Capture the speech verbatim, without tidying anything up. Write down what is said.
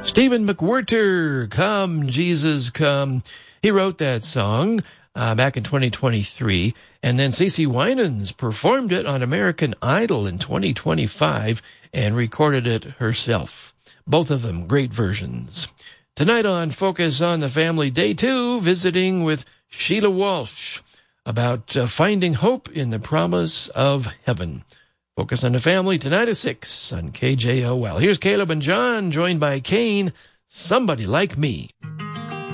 Stephen McWhirter, Come, Jesus, Come. He wrote that song uh, back in twenty twenty-three, and then CeCe Winans performed it on American Idol in twenty twenty-five and recorded it herself. Both of them great versions. Tonight on Focus on the Family, Day two, visiting with Sheila Walsh about uh, finding hope in the promise of heaven. Focus on the Family tonight at six on K J O L. Here's Caleb and John, joined by Kane, Somebody Like Me.